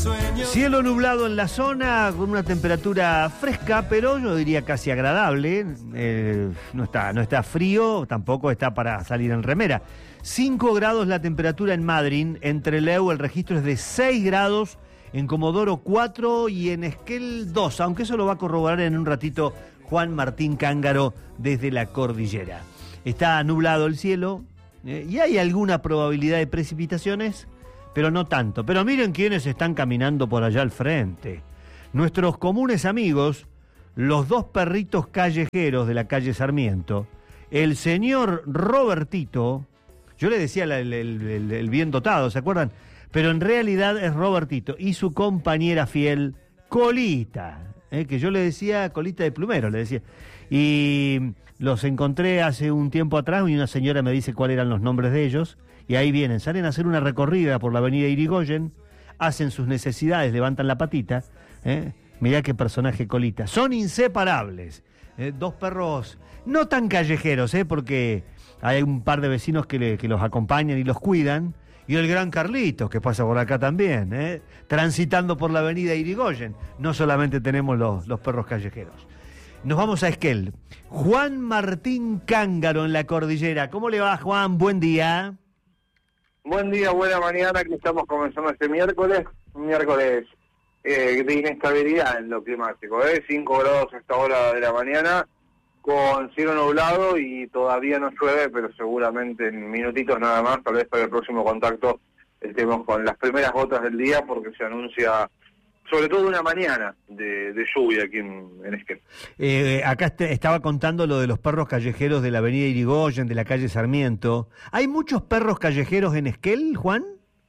Cielo nublado en la zona, con una temperatura fresca, pero yo diría casi agradable. No está frío, tampoco está para salir en remera. 5 grados la temperatura en Madryn, en Trelew el registro es de 6 grados, en Comodoro 4 y en Esquel 2, aunque eso lo va a corroborar en un ratito Juan Martín Cángaro desde la cordillera. Está nublado el cielo y hay alguna probabilidad de precipitaciones, pero no tanto. Pero miren quiénes están caminando por allá al frente. Nuestros comunes amigos, los 2 perritos callejeros de la calle Sarmiento, el señor Robertito, yo le decía el bien dotado, ¿se acuerdan? Pero en realidad es Robertito, y su compañera fiel, Colita, que yo le decía Colita de Plumero, le decía. Y los encontré hace un tiempo atrás y una señora me dice cuáles eran los nombres de ellos. Y ahí vienen, salen a hacer una recorrida por la avenida Irigoyen, hacen sus necesidades, levantan la patita. Mirá qué personaje Colita. Son inseparables. 2 perros no tan callejeros, porque hay un par de vecinos que los acompañan y los cuidan. Y el gran Carlitos, que pasa por acá también, transitando por la avenida Irigoyen. No solamente tenemos los perros callejeros. Nos vamos a Esquel. Juan Martín Cángaro en la cordillera. ¿Cómo le va, Juan? Buen día. Buen día, buena mañana, que estamos comenzando este miércoles, un miércoles de inestabilidad en lo climático, 5 grados a esta hora de la mañana, con cielo nublado y todavía no llueve, pero seguramente en minutitos nada más, tal vez para el próximo contacto estemos con las primeras gotas del día, porque se anuncia sobre todo una mañana de lluvia aquí en Esquel. Acá estaba contando lo de los perros callejeros de la avenida Irigoyen, de la calle Sarmiento. ¿Hay muchos perros callejeros en Esquel, Juan?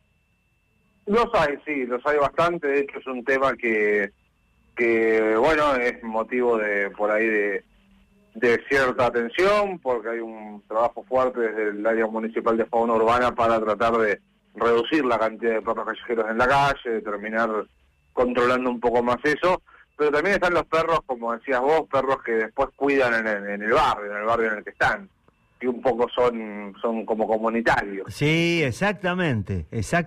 Los hay, sí, los hay bastante. De hecho es un tema que bueno, es motivo por ahí de cierta atención, porque hay un trabajo fuerte desde el área municipal de fauna urbana para tratar de reducir la cantidad de perros callejeros en la calle, de terminar controlando un poco más eso, pero también están los perros, como decías vos, perros que después cuidan en el barrio en el que están, que un poco son como comunitarios. Sí, exactamente.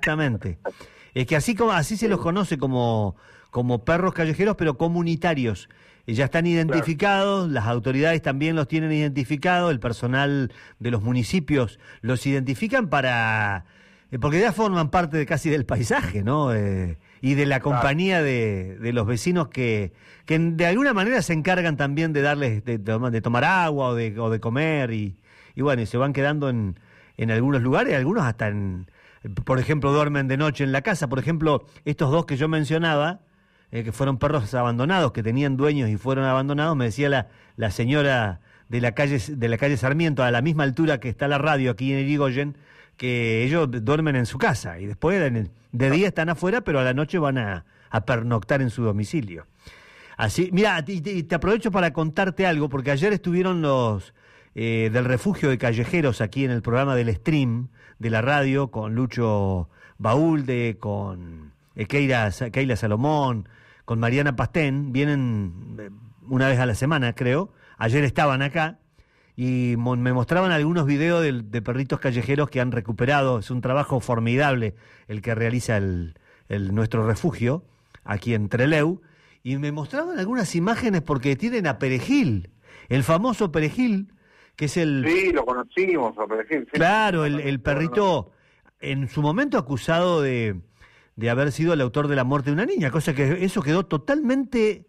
Es que así se los conoce como perros callejeros, pero comunitarios. Ya están identificados, claro. Las autoridades también los tienen identificados, el personal de los municipios los identifican porque ya forman parte casi del paisaje, ¿no? Y de la compañía de los vecinos que de alguna manera se encargan también de darles, de tomar agua o de comer, y bueno, y se van quedando en algunos lugares, algunos hasta por ejemplo, duermen de noche en la casa. Por ejemplo, estos 2 que yo mencionaba, que fueron perros abandonados, que tenían dueños y fueron abandonados, me decía la señora de la calle Sarmiento, a la misma altura que está la radio aquí en Irigoyen, que ellos duermen en su casa y después de día están afuera, pero a la noche van a pernoctar en su domicilio. Así, mira, te aprovecho para contarte algo, porque ayer estuvieron los del refugio de callejeros aquí en el programa del Stream de la radio, con Lucho Baulde, con Keila Salomón, con Mariana Pastén. Vienen una vez a la semana, creo. Ayer estaban acá y me mostraban algunos videos de perritos callejeros que han recuperado. Es un trabajo formidable el que realiza nuestro refugio aquí en Trelew, y me mostraban algunas imágenes porque tienen a Perejil, el famoso Perejil, que es Sí, lo conocimos, a Perejil. Sí. Claro, el perrito en su momento acusado de haber sido el autor de la muerte de una niña, cosa que eso quedó totalmente...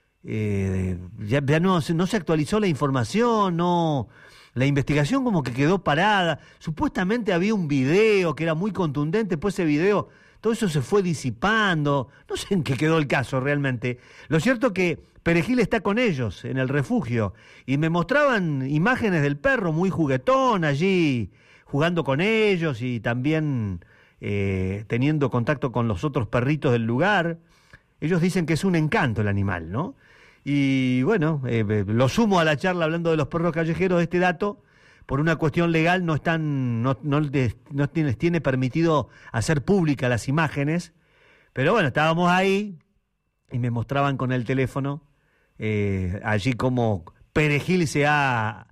ya no se actualizó la información, la investigación como que quedó parada. Supuestamente había un video que era muy contundente, después ese video, todo eso se fue disipando, no sé en qué quedó el caso realmente. Lo cierto que Perejil está con ellos en el refugio y me mostraban imágenes del perro muy juguetón allí, jugando con ellos y también teniendo contacto con los otros perritos del lugar. Ellos dicen que es un encanto el animal, ¿no? Y bueno, lo sumo a la charla hablando de los perros callejeros, este dato, por una cuestión legal no les tiene permitido hacer públicas las imágenes, pero bueno, estábamos ahí y me mostraban con el teléfono allí como Perejil se ha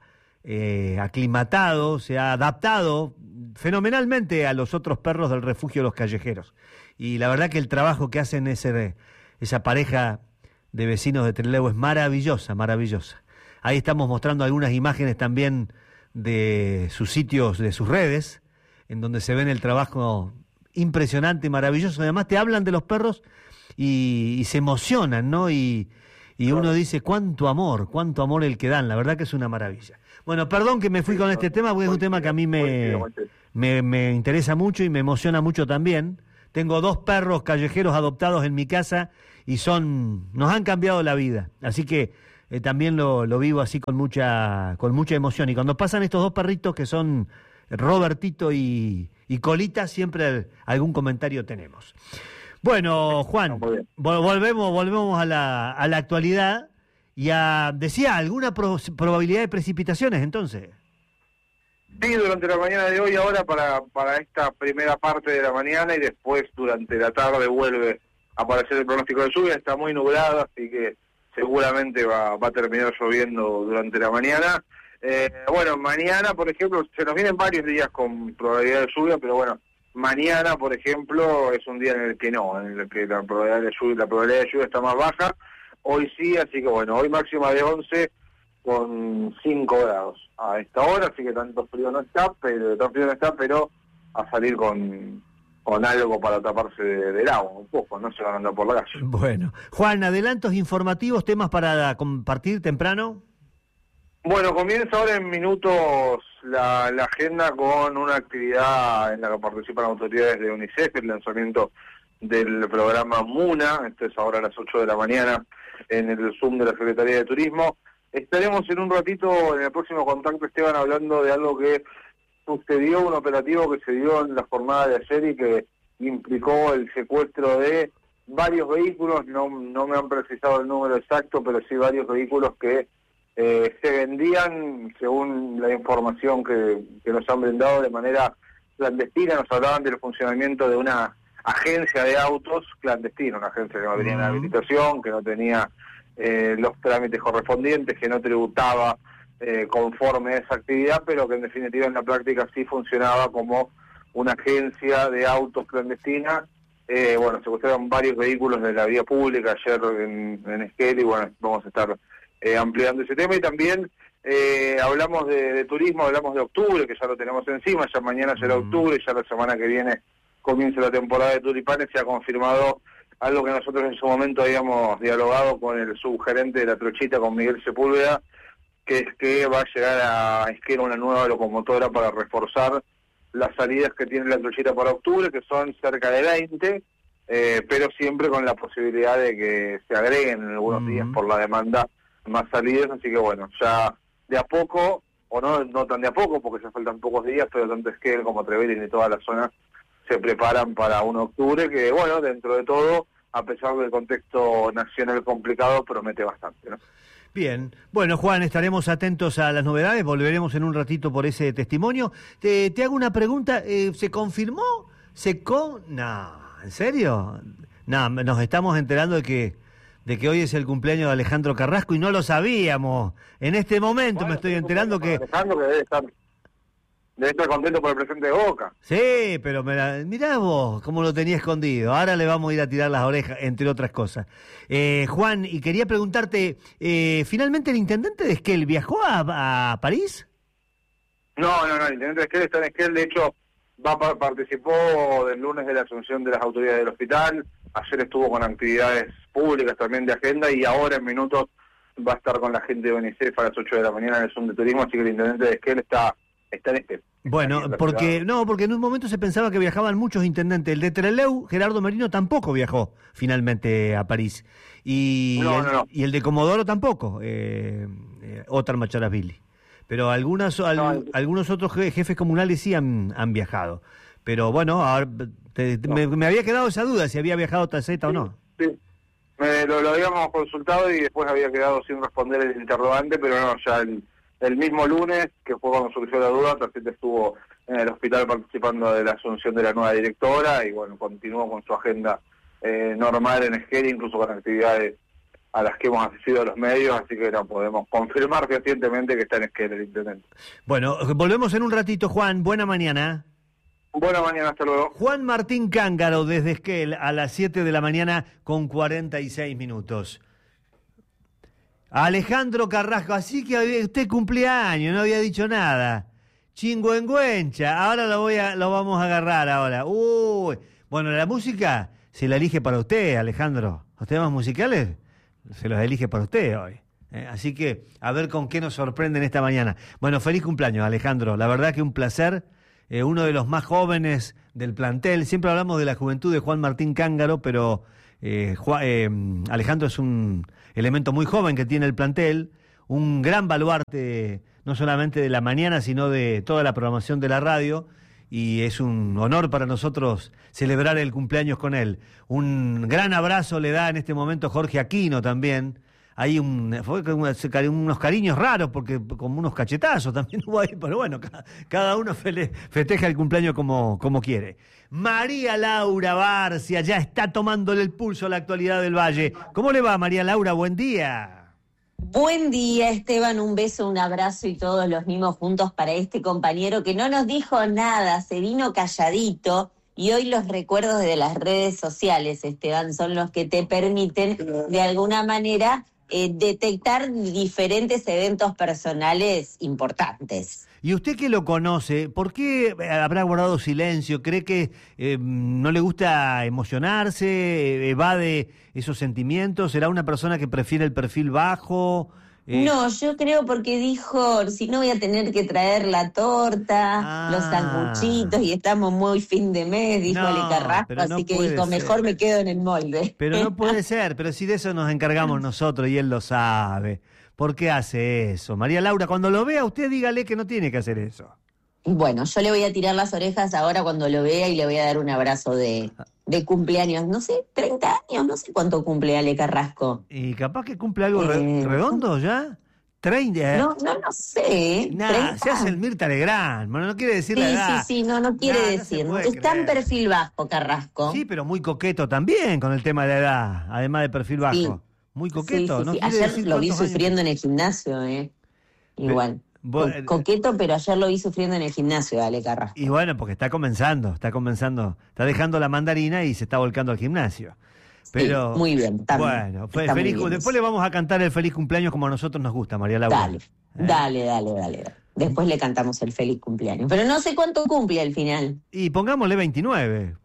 aclimatado, se ha adaptado fenomenalmente a los otros perros del refugio de los callejeros. y la verdad que el trabajo que hacen esa pareja de vecinos de Trelew es maravillosa, maravillosa. Ahí estamos mostrando algunas imágenes también de sus sitios, de sus redes, en donde se ven el trabajo impresionante y maravilloso. Además te hablan de los perros y se emocionan, ¿no? Y uno dice, cuánto amor el que dan, la verdad que es una maravilla. Bueno, perdón que me fui con este tema, porque es un tema que a mí me interesa mucho y me emociona mucho también. Tengo 2 perros callejeros adoptados en mi casa y nos han cambiado la vida, así que también lo vivo así con mucha emoción. Y cuando pasan estos 2 perritos que son Robertito y Colita, siempre algún comentario tenemos. Bueno, Juan, volvemos a la actualidad y decía, ¿alguna probabilidad de precipitaciones entonces? Sí, durante la mañana de hoy, ahora para esta primera parte de la mañana, y después durante la tarde vuelve a aparecer el pronóstico de lluvia. Está muy nublado, así que seguramente va a terminar lloviendo durante la mañana. Bueno, mañana, por ejemplo, se nos vienen varios días con probabilidad de lluvia, pero bueno, mañana, por ejemplo, es un día en el que la probabilidad de lluvia está más baja. Hoy sí, así que bueno, hoy máxima de 11 con 5 grados a esta hora, así que tanto frío no está, pero a salir con algo para taparse del agua, un poco, no se van a andar por la calle. Bueno, Juan, adelantos informativos, temas para compartir temprano. Bueno, comienza ahora en minutos la agenda con una actividad en la que participan autoridades de UNICEF, el lanzamiento del programa MUNA. Esto es ahora a las 8 de la mañana en el Zoom de la Secretaría de Turismo. Estaremos en un ratito, en el próximo contacto, Esteban, hablando de algo que sucedió, un operativo que se dio en la jornada de ayer y que implicó el secuestro de varios vehículos. No me han precisado el número exacto, pero sí varios vehículos que se vendían, según la información que nos han brindado, de manera clandestina. Nos hablaban del funcionamiento de una agencia de autos clandestina, una agencia que no tenía una habilitación, que no tenía los trámites correspondientes, que no tributaba conforme a esa actividad, pero que en definitiva en la práctica sí funcionaba como una agencia de autos clandestina. Bueno, secuestraron varios vehículos de la vía pública ayer en Esquel, y bueno, vamos a estar ampliando ese tema. Y también hablamos de turismo, hablamos de octubre, que ya lo tenemos encima, ya mañana será octubre, ya la semana que viene comienza la temporada de tulipanes. Se ha confirmado algo que nosotros en su momento habíamos dialogado con el subgerente de la Trochita, con Miguel Sepúlveda, que es que va a llegar a Esquel una nueva locomotora para reforzar las salidas que tiene la Trochita para octubre, que son cerca de 20, pero siempre con la posibilidad de que se agreguen en algunos días por la demanda más salidas. Así que bueno, ya de a poco, o no tan de a poco, porque ya faltan pocos días, pero tanto Esquel como Trevelin y toda la zona se preparan para un octubre que, bueno, dentro de todo, a pesar del contexto nacional complicado, promete bastante, ¿no? Bien, bueno, Juan, estaremos atentos a las novedades, volveremos en un ratito por ese testimonio. Te hago una pregunta, ¿se confirmó? No, ¿en serio? No, nos estamos enterando de que hoy es el cumpleaños de Alejandro Carrasco y no lo sabíamos. En este momento me estoy enterando que... Alejandro, que debe estar contento por el presente de Boca. Sí, pero mirá vos cómo lo tenía escondido. Ahora le vamos a ir a tirar las orejas, entre otras cosas. Juan, y quería preguntarte, ¿finalmente el intendente de Esquel viajó a París? No, el intendente de Esquel está en Esquel. De hecho, participó del lunes de la asunción de las autoridades del hospital. Ayer estuvo con actividades públicas también de agenda, y ahora en minutos va a estar con la gente de UNICEF a las 8 de la mañana en el Zoom de Turismo. Así que el intendente de Esquel está en Esquel. Bueno, porque en un momento se pensaba que viajaban muchos intendentes. El de Trelew, Gerardo Merino, tampoco viajó finalmente a París. Y el de Comodoro tampoco, Óscar Macharasvili. Pero algunos otros jefes comunales sí han viajado. Pero bueno, ahora me había quedado esa duda, si había viajado Taceta o no. Sí, lo habíamos consultado y después había quedado sin responder el interrogante, pero no, ya el mismo lunes, que fue cuando surgió la duda, Taceta estuvo en el hospital participando de la asunción de la nueva directora, y bueno, continuó con su agenda normal en Esquel, incluso con actividades a las que hemos asistido a los medios, así que no podemos confirmar recientemente que está en Esquel el intendente. Bueno, volvemos en un ratito, Juan. Buena mañana. Buena mañana, hasta luego. Juan Martín Cángaro, desde Esquel, a las 7 de la mañana con 46 minutos. Alejandro Carrasco, así que usted cumpleaños, no había dicho nada. Chingüengüencha, ahora lo vamos a agarrar ahora. Uy, bueno, la música se la elige para usted, Alejandro. Los temas musicales se los elige para usted hoy. Así que a ver con qué nos sorprenden esta mañana. Bueno, feliz cumpleaños, Alejandro. La verdad que un placer. Uno de los más jóvenes del plantel. Siempre hablamos de la juventud de Juan Martín Cángaro, pero Alejandro es un elemento muy joven que tiene el plantel, un gran baluarte, no solamente de la mañana, sino de toda la programación de la radio, y es un honor para nosotros celebrar el cumpleaños con él. Un gran abrazo le da en este momento Jorge Aquino también. Hay unos cariños raros, porque como unos cachetazos también hubo ahí, pero bueno, cada uno festeja el cumpleaños como quiere. María Laura Barcia ya está tomándole el pulso a la actualidad del Valle. ¿Cómo le va, María Laura? Buen día. Buen día, Esteban, un beso, un abrazo y todos los mimos juntos para este compañero que no nos dijo nada, se vino calladito. Y hoy los recuerdos de las redes sociales, Esteban, son los que te permiten de alguna manera detectar diferentes eventos personales importantes. Y usted que lo conoce, ¿por qué habrá guardado silencio? ¿Cree que no le gusta emocionarse, evade esos sentimientos? ¿Será una persona que prefiere el perfil bajo? No, yo creo porque dijo, si no voy a tener que traer la torta, los sanguchitos, y estamos muy fin de mes, dijo Ale Carrasco, así que dijo, mejor me quedo en el molde. Pero no puede ser, pero si de eso nos encargamos nosotros y él lo sabe. ¿Por qué hace eso? María Laura, cuando lo vea, usted dígale que no tiene que hacer eso. Bueno, yo le voy a tirar las orejas ahora cuando lo vea y le voy a dar un abrazo de cumpleaños. No sé, 30 años, no sé cuánto cumple Ale Carrasco. Y capaz que cumple algo redondo ya. 30. No sé. Nada, se hace el Mirta Legrand. Bueno, no quiere decir la edad. Sí, no quiere decir. No está en perfil bajo, Carrasco. Sí, pero muy coqueto también con el tema de la edad, además de perfil bajo. Sí. Muy coqueto. Sí. No ayer lo vi sufriendo en el gimnasio, igual. Coqueto, pero ayer lo vi sufriendo en el gimnasio, Ale Carrasco. Y bueno, porque está comenzando, está dejando la mandarina y se está volcando al gimnasio. Pero, sí, muy bien. Bueno, feliz, después le vamos a cantar el feliz cumpleaños como a nosotros nos gusta, María Laura. Dale. Después le cantamos el feliz cumpleaños. Pero no sé cuánto cumple al final. Y pongámosle 29.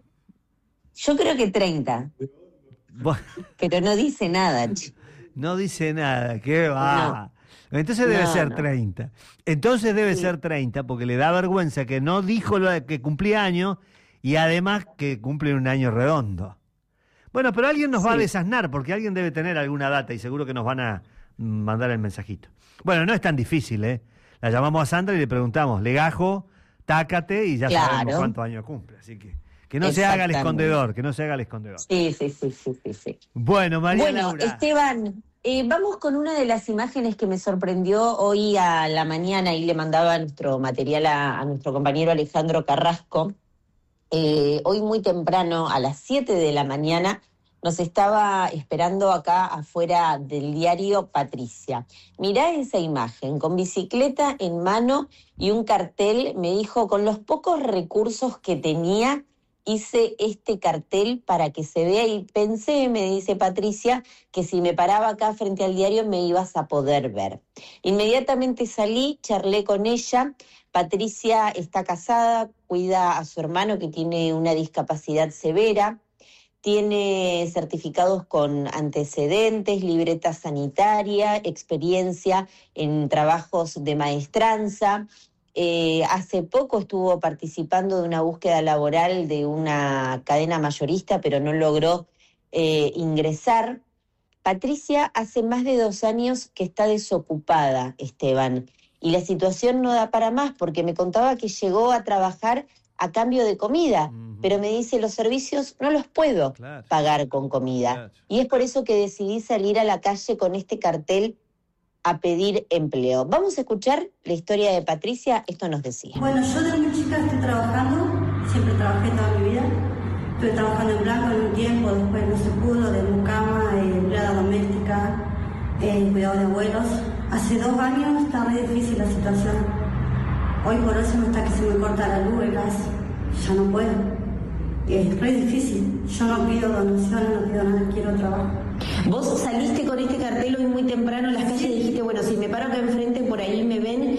Yo creo que 30. Bueno. Pero no dice nada. No dice nada, ¿qué va? No. Entonces debe ser 30. Entonces debe ser 30, porque le da vergüenza que no dijo que cumplía años y además que cumple un año redondo. Bueno, pero alguien nos va a desasnar, porque alguien debe tener alguna data y seguro que nos van a mandar el mensajito. Bueno, no es tan difícil, ¿eh? La llamamos a Sandra y le preguntamos, legajo, tácate y ya sabemos cuántos años cumple. Así que no se haga el escondedor, Sí. Bueno, María Laura. Esteban, vamos con una de las imágenes que me sorprendió hoy a la mañana y le mandaba nuestro material a nuestro compañero Alejandro Carrasco. Hoy muy temprano, a las 7 de la mañana, nos estaba esperando acá afuera del diario Patricia. Mirá esa imagen, con bicicleta en mano y un cartel. Me dijo, con los pocos recursos que tenía, hice este cartel para que se vea y pensé, me dice Patricia, que si me paraba acá frente al diario me ibas a poder ver. Inmediatamente salí, charlé con ella. Patricia está casada, cuida a su hermano que tiene una discapacidad severa, tiene certificados con antecedentes, libreta sanitaria, experiencia en trabajos de maestranza. Hace poco estuvo participando de una búsqueda laboral de una cadena mayorista, pero no logró ingresar. Patricia hace más de 2 años que está desocupada, Esteban, y la situación no da para más, porque me contaba que llegó a trabajar a cambio de comida, pero me dice, los servicios no los puedo pagar con comida. Y es por eso que decidí salir a la calle con este cartel a pedir empleo. Vamos a escuchar la historia de Patricia. Esto nos decía. Bueno, yo desde muy chica estoy trabajando, siempre trabajé toda mi vida. Estuve trabajando en blanco en un tiempo, después no se pudo, de mucama, empleada doméstica, cuidado de abuelos. Hace 2 años está muy difícil la situación. Hoy por hoy se me está que se me corta la luz, el gas. ya no puedo. Es re difícil. Yo no pido donaciones, no pido nada, quiero trabajo. Vos saliste con este cartel hoy muy temprano en las calles y dijiste, bueno, si me paro acá enfrente, por ahí me ven.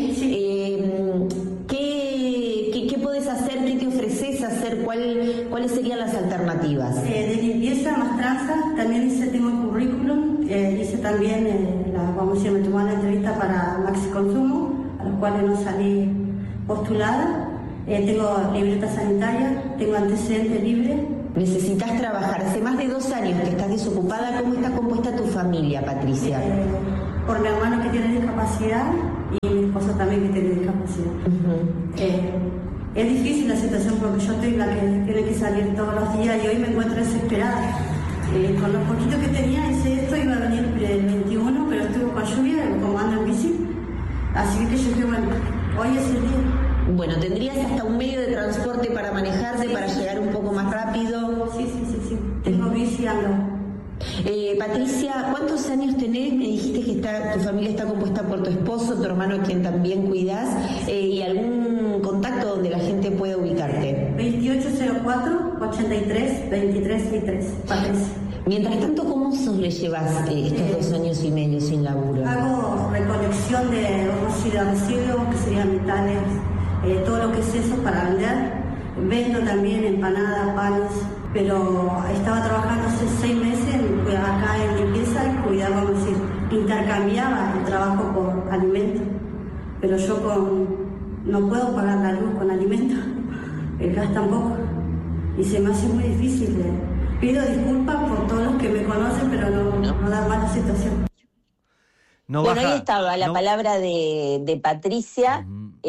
¿Qué podés hacer? ¿Qué te ofreces hacer? ¿Cuáles serían las alternativas? De limpieza, más tranza. También tengo el currículum. Hice también, me tomaron la entrevista para Maxi Consumo, a los cuales no salí postulada. Tengo libreta sanitaria, tengo antecedentes libres. Necesitas trabajar. Hace más de 2 años que estás desocupada. ¿Cómo está compuesta tu familia, Patricia? Por mi hermano que tiene discapacidad y mi esposo también que tiene discapacidad. Es difícil la situación porque yo soy la que tiene que salir todos los días y hoy me encuentro desesperada. Con lo poquito que tenía, hice esto, iba a venir el 21, pero estuvo con lluvia, como ando en bici. Así que yo dije, bueno, hoy es el día. Bueno, ¿tendrías hasta un medio de transporte para manejarte, para llegar un poco más rápido? Sí. Tengo bici, ando. Patricia, ¿cuántos años tenés? Me dijiste que tu familia está compuesta por tu esposo, tu hermano, a quien también cuidás, y algún contacto donde la gente pueda ubicarte. 2804-83-2363, Patricia. Mientras tanto, ¿cómo sobrellevas estos 2 años y medio sin laburo? Hago recolección de residuos, que serían metales, todo lo que es eso para vender. Vendo también empanadas, panes, pero estaba trabajando hace 6 meses acá en limpieza y cuidado, vamos a decir, intercambiaba el trabajo por alimentos, pero yo no puedo pagar la luz con alimentos, el gas tampoco, y se me hace muy difícil. Pido disculpas por todos los que me conocen, pero no da más la situación. Bueno, ahí estaba la palabra de Patricia.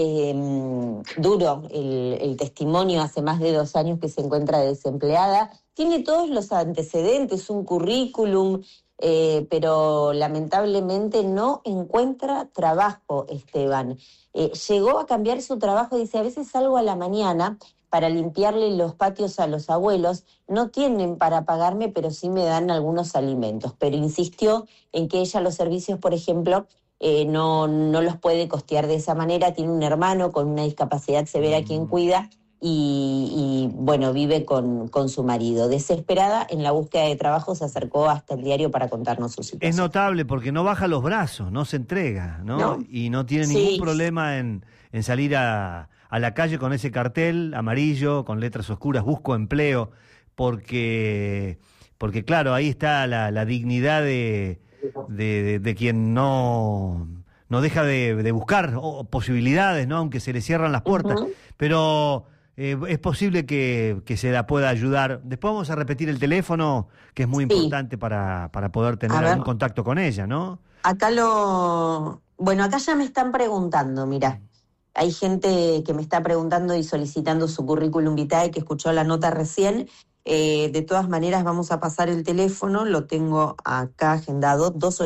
Duro el testimonio, hace más de 2 años que se encuentra desempleada. Tiene todos los antecedentes, un currículum, pero lamentablemente no encuentra trabajo, Esteban. Llegó a cambiar su trabajo, dice, a veces salgo a la mañana para limpiarle los patios a los abuelos, no tienen para pagarme, pero sí me dan algunos alimentos. Pero insistió en que ella los servicios, por ejemplo, no los puede costear de esa manera. Tiene un hermano con una discapacidad severa quien cuida y bueno, vive con su marido. Desesperada en la búsqueda de trabajo, se acercó hasta el diario para contarnos su situación. Es notable porque no baja los brazos, no se entrega, ¿no? Y no tiene ningún problema en salir a la calle con ese cartel amarillo, con letras oscuras, busco empleo, porque claro, ahí está la dignidad de quien no deja de buscar posibilidades, ¿no? Aunque se le cierran las puertas. Pero es posible que se la pueda ayudar. Después vamos a repetir el teléfono, que es muy importante para poder tener algún contacto con ella, ¿no? Acá acá ya me están preguntando, mirá. Hay gente que me está preguntando y solicitando su currículum vitae, que escuchó la nota recién. De todas maneras, vamos a pasar el teléfono, lo tengo acá agendado,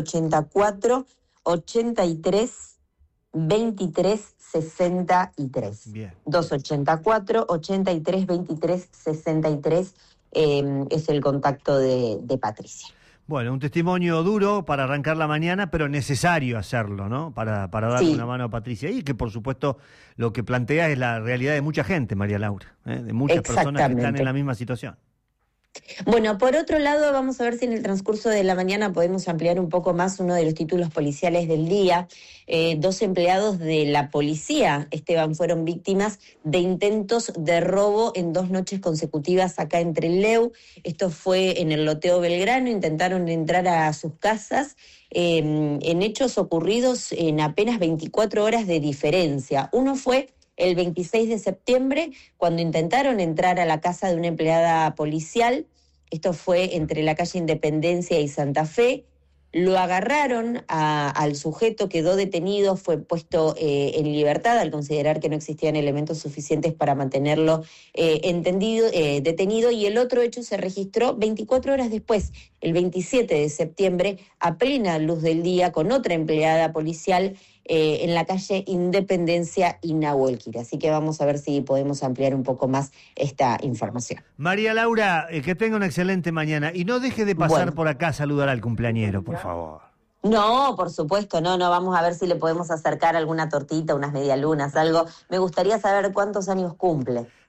284-83-23-63. Bien. 284-83-23-63 es el contacto de Patricia. Bueno, un testimonio duro para arrancar la mañana, pero necesario hacerlo, ¿no? Para darle una mano a Patricia. Y que, por supuesto, lo que plantea es la realidad de mucha gente, María Laura, de muchas personas que están en la misma situación. Bueno, por otro lado, vamos a ver si en el transcurso de la mañana podemos ampliar un poco más uno de los títulos policiales del día. 2 empleados de la policía, Esteban, fueron víctimas de intentos de robo en 2 noches consecutivas acá en Trelew. Esto fue en el loteo Belgrano, intentaron entrar a sus casas en hechos ocurridos en apenas 24 horas de diferencia. Uno fue el 26 de septiembre, cuando intentaron entrar a la casa de una empleada policial. Esto fue entre la calle Independencia y Santa Fe. Lo agarraron al sujeto, quedó detenido, fue puesto en libertad al considerar que no existían elementos suficientes para mantenerlo detenido, y el otro hecho se registró 24 horas después, el 27 de septiembre, a plena luz del día, con otra empleada policial en la calle Independencia y Nahuel Quira. Así que vamos a ver si podemos ampliar un poco más esta información. María Laura, que tenga una excelente mañana y no deje de pasar por acá a saludar al cumpleañero, por favor. No, por supuesto, no, vamos a ver si le podemos acercar alguna tortita, unas medialunas, algo. Me gustaría saber cuántos años cumple.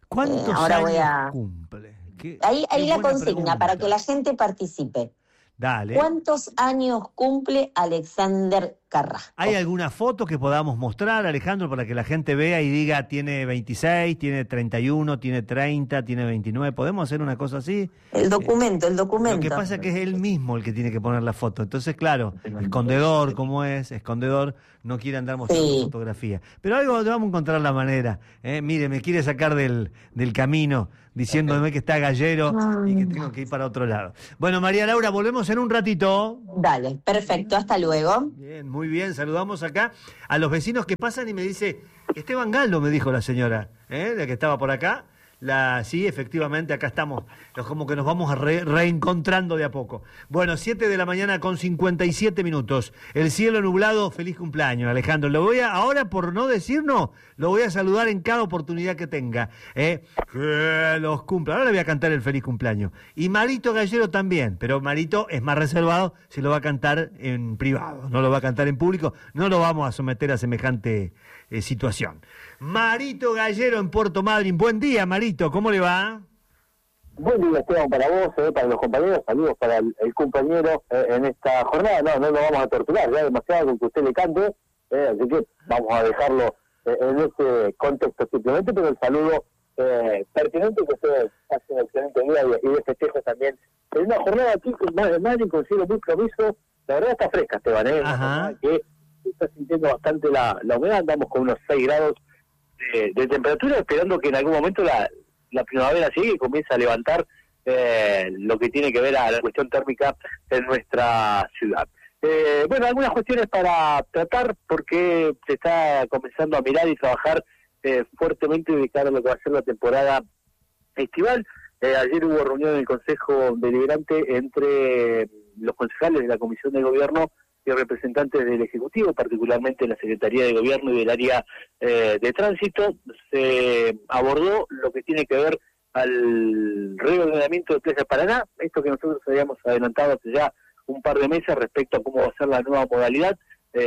¿Cuántos ahora años cumple? Ahí la buena consigna, pregunta. para que la gente participe. Dale. ¿Cuántos años cumple Alexander Carrasco? ¿Hay alguna foto que podamos mostrar, Alejandro, para que la gente vea y diga tiene 26, tiene 31, tiene 30, tiene 29? ¿Podemos hacer una cosa así? El documento. Lo que pasa es que es él mismo el que tiene que poner la foto. Entonces, claro, escondedor, como es, escondedor, no quiere andar mostrando fotografía. Pero algo vamos a encontrar la manera. Mire, me quiere sacar del camino, diciéndome que está gallero y que tengo que ir para otro lado. Bueno, María Laura, volvemos en un ratito. Dale, perfecto, hasta luego. Bien, muy bien, saludamos acá a los vecinos que pasan y me dice, Esteban Galdo, me dijo la señora, la que estaba por acá. Sí, efectivamente, acá estamos, como que nos vamos reencontrando de a poco. Bueno, 7 de la mañana con 57 minutos. El cielo nublado, feliz cumpleaños, Alejandro. Ahora, por no decirnos, lo voy a saludar en cada oportunidad que tenga. Que los cumpla. Ahora le voy a cantar el feliz cumpleaños. Y Marito Gallero también, pero Marito es más reservado, se lo va a cantar en privado, no lo va a cantar en público, no lo vamos a someter a semejante situación. Marito Gallero en Puerto Madryn. Buen día, Marito, ¿cómo le va? Buen día, Esteban, para vos, para los compañeros, saludos para el compañero en esta jornada. No lo vamos a torturar, ya demasiado con que usted le cante, así que vamos a dejarlo en ese contexto simplemente, pero el saludo pertinente, que ustedes hacen un excelente día y de festejo también. En una jornada aquí con Madrid, con cielo muy promiso, la verdad está fresca, Esteban, que se está sintiendo bastante la humedad, andamos con unos 6 grados de temperatura, esperando que en algún momento la primavera llegue y comience a levantar lo que tiene que ver a la cuestión térmica en nuestra ciudad. Bueno, algunas cuestiones para tratar, porque se está comenzando a mirar y trabajar fuertemente de cara a lo que va a ser la temporada estival. Ayer hubo reunión en el Consejo Deliberante entre los concejales de la Comisión de Gobierno y representantes del Ejecutivo, particularmente la Secretaría de Gobierno y del área de tránsito. Se abordó lo que tiene que ver al reordenamiento de Plaza Paraná, esto que nosotros habíamos adelantado hace ya un par de meses respecto a cómo va a ser la nueva modalidad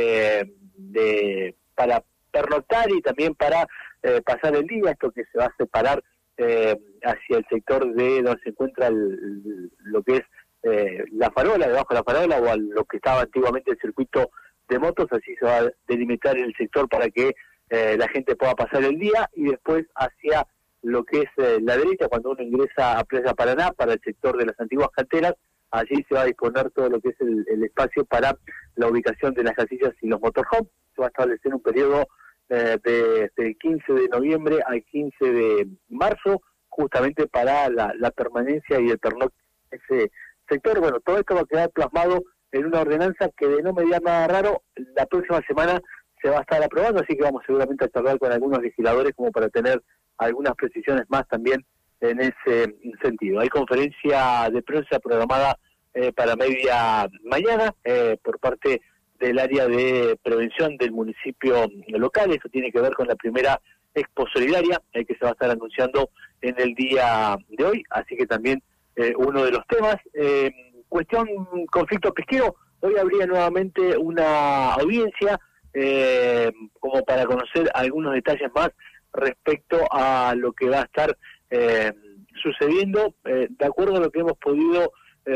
para pernoctar y también para pasar el día, esto que se va a separar hacia el sector de donde se encuentra lo que es la farola, debajo de la farola, o a lo que estaba antiguamente el circuito de motos. Así se va a delimitar el sector para que la gente pueda pasar el día, y después hacia lo que es la derecha, cuando uno ingresa a Plaza Paraná, para el sector de las antiguas canteras. Allí se va a disponer todo lo que es el espacio para la ubicación de las casillas y los motorhomes. Se va a establecer un periodo desde el 15 de noviembre al 15 de marzo, justamente para la permanencia y el pernocte de ese sector. Bueno, todo esto va a quedar plasmado en una ordenanza que, de no mediar nada raro, la próxima semana se va a estar aprobando, así que vamos seguramente a charlar con algunos legisladores como para tener algunas precisiones más también en ese sentido. Hay conferencia de prensa programada para media mañana por parte del área de prevención del municipio local. Eso tiene que ver con la primera Expo Solidaria que se va a estar anunciando en el día de hoy, así que también uno de los temas. Cuestión conflicto pesquero, hoy habría nuevamente una audiencia como para conocer algunos detalles más respecto a lo que va a estar sucediendo. De acuerdo a lo que hemos podido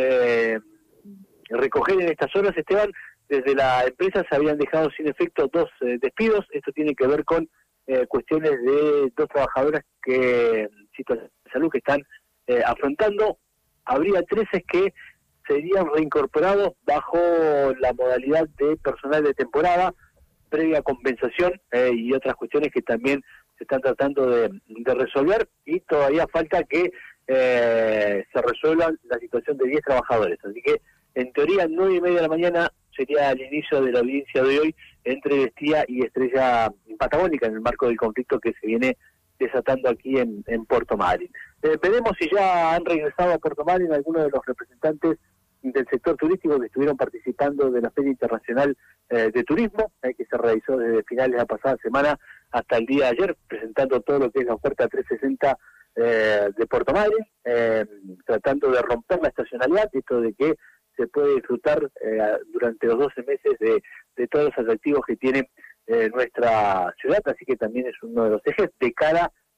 recoger en estas horas, Esteban, desde la empresa se habían dejado sin efecto 2 despidos. Esto tiene que ver con cuestiones de 2 trabajadoras que situaciones de salud que están afrontando. Habría 13 que serían reincorporados bajo la modalidad de personal de temporada, previa compensación y otras cuestiones que también se están tratando de resolver, y todavía falta que se resuelva la situación de 10 trabajadores. Así que, en teoría, 9:30 de la mañana sería el inicio de la audiencia de hoy entre Bestía y Estrella Patagónica, en el marco del conflicto que se viene desatando aquí en Puerto Madryn. Veremos si ya han regresado a Puerto Madryn algunos de los representantes del sector turístico que estuvieron participando de la Feria Internacional de Turismo, que se realizó desde finales de la pasada semana hasta el día de ayer, presentando todo lo que es la oferta 360 de Puerto Madryn, tratando de romper la estacionalidad, esto de que se puede disfrutar durante los 12 meses de todos los atractivos que tiene nuestra ciudad. Así que también es uno de los ejes de cara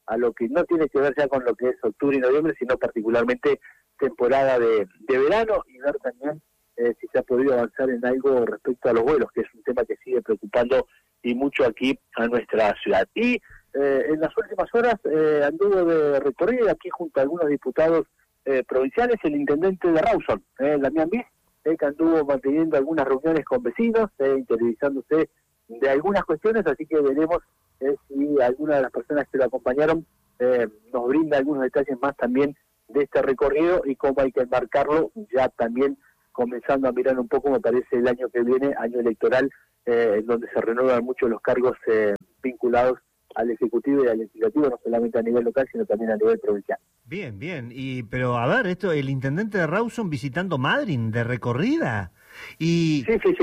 a lo que no tiene que ver ya con lo que es octubre y noviembre, sino particularmente temporada de verano, y ver también si se ha podido avanzar en algo respecto a los vuelos, que es un tema que sigue preocupando y mucho aquí a nuestra ciudad. Y en las últimas horas anduvo de recorrido aquí junto a algunos diputados provinciales el intendente de Rawson, Damián Bis, que anduvo manteniendo algunas reuniones con vecinos, interiorizándose de algunas cuestiones, así que veremos si alguna de las personas que lo acompañaron nos brinda algunos detalles más también de este recorrido y cómo hay que enmarcarlo, ya también comenzando a mirar un poco, me parece, el año que viene, año electoral, en donde se renuevan mucho los cargos vinculados al Ejecutivo y al Legislativo, no solamente a nivel local, sino también a nivel provincial. Bien, bien. Pero a ver, el intendente de Rawson visitando Madryn de recorrida. Sí.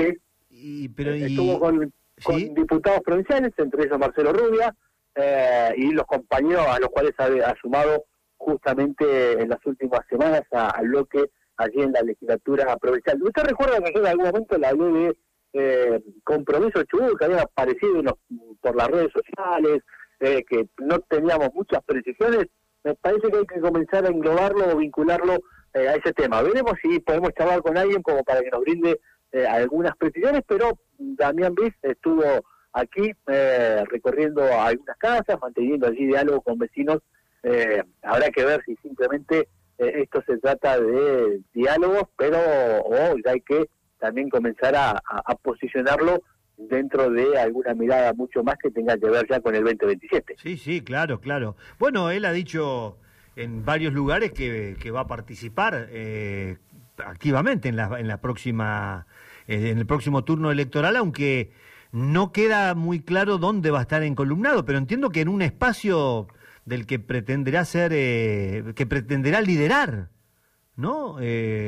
Estuvo con ¿sí? diputados provinciales, entre ellos Marcelo Rubia, y los compañeros a los cuales ha sumado justamente en las últimas semanas al bloque allí en la legislatura provincial. ¿Usted recuerda que yo en algún momento le hablé de Compromiso Chubut, que había aparecido por las redes sociales, que no teníamos muchas precisiones? Me parece que hay que comenzar a englobarlo o vincularlo a ese tema. Veremos si podemos charlar con alguien como para que nos brinde algunas precisiones, pero Damián Bis estuvo aquí recorriendo algunas casas, manteniendo allí diálogo con vecinos. Habrá que ver si simplemente esto se trata de diálogos, pero ya hay que también comenzar a posicionarlo dentro de alguna mirada mucho más que tenga que ver ya con el 2027. Sí, claro. Bueno, él ha dicho en varios lugares que va a participar activamente en la próxima en el próximo turno electoral, aunque no queda muy claro dónde va a estar encolumnado, pero entiendo que en un espacio del que pretenderá ser, que pretenderá liderar, ¿no?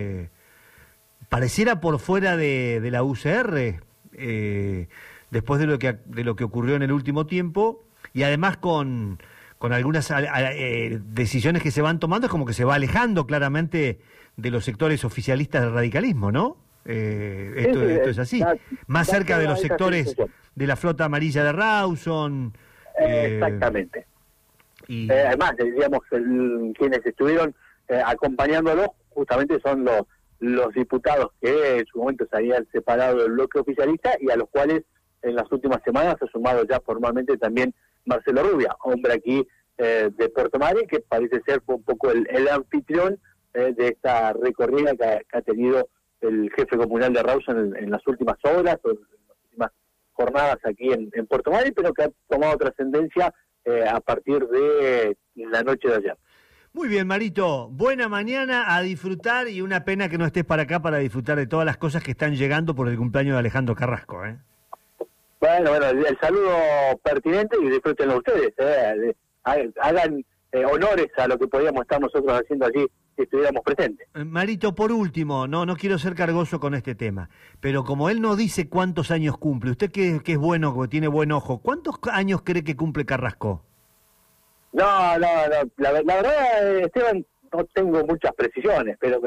Pareciera por fuera de la UCR, después de lo que ocurrió en el último tiempo, y además con algunas decisiones que se van tomando, es como que se va alejando claramente de los sectores oficialistas del radicalismo, ¿no? Esto es así. Más cerca de los sectores de la flota amarilla de Rawson. Exactamente. Además, digamos, quienes estuvieron acompañándolo justamente son los diputados que en su momento se habían separado del bloque oficialista y a los cuales en las últimas semanas se ha sumado ya formalmente también Marcelo Rubia, hombre aquí de Puerto Madryn, que parece ser un poco el anfitrión de esta recorrida que ha tenido el jefe comunal de Rawson en las últimas horas o en las últimas jornadas aquí en Puerto Madryn, pero que ha tomado trascendencia a partir de la noche de ayer. Muy bien, Marito, buena mañana, a disfrutar, y una pena que no estés para acá para disfrutar de todas las cosas que están llegando por el cumpleaños de Alejandro Carrasco, ¿eh? Bueno, el saludo pertinente y disfrútenlo ustedes, hagan honores a lo que podíamos estar nosotros haciendo allí si estuviéramos presentes. Marito, por último, no quiero ser cargoso con este tema, pero como él no dice cuántos años cumple, usted que es bueno, que tiene buen ojo, ¿cuántos años cree que cumple Carrasco? No, la verdad, Esteban, no tengo muchas precisiones, pero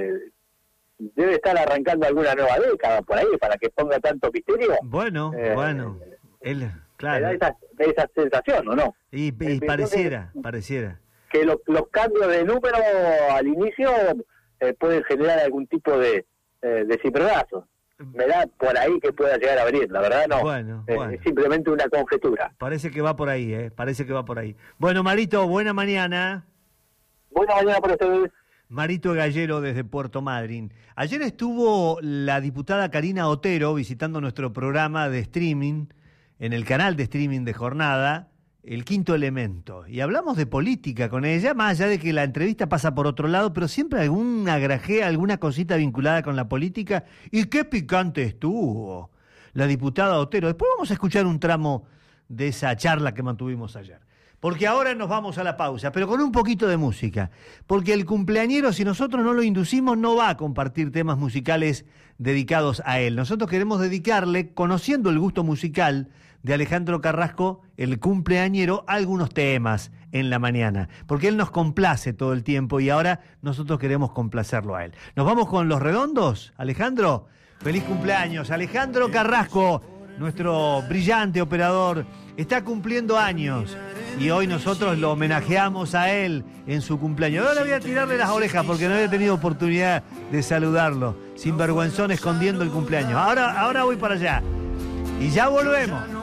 debe estar arrancando alguna nueva década por ahí para que ponga tanto misterio. Bueno, él, claro. Me da esa sensación, ¿o no? Y pareciera. Que los cambios de número al inicio pueden generar algún tipo de cimbronazo. Me da por ahí que pueda llegar a venir, la verdad no. Bueno. Es simplemente una conjetura. Parece que va por ahí, parece que va por ahí. Bueno, Marito, buena mañana. Buena mañana para ustedes. Marito Gallero desde Puerto Madryn. Ayer estuvo la diputada Karina Otero visitando nuestro programa de streaming, en el canal de streaming de Jornada, El Quinto Elemento. Y hablamos de política con ella, más allá de que la entrevista pasa por otro lado, pero siempre alguna grajea, alguna cosita vinculada con la política. Y qué picante estuvo la diputada Otero. Después vamos a escuchar un tramo de esa charla que mantuvimos ayer. Porque ahora nos vamos a la pausa, pero con un poquito de música. Porque el cumpleañero, si nosotros no lo inducimos, no va a compartir temas musicales dedicados a él. Nosotros queremos dedicarle, conociendo el gusto musical de Alejandro Carrasco, el cumpleañero, algunos temas en la mañana. Porque él nos complace todo el tiempo y ahora nosotros queremos complacerlo a él. ¿Nos vamos con Los Redondos, Alejandro? ¡Feliz cumpleaños! Alejandro Carrasco, nuestro brillante operador, está cumpliendo años. y hoy nosotros lo homenajeamos a él en su cumpleaños. Ahora voy a tirarle las orejas porque no había tenido oportunidad de saludarlo. Sinvergüenzón escondiendo el cumpleaños. Ahora voy para allá. Y ya volvemos.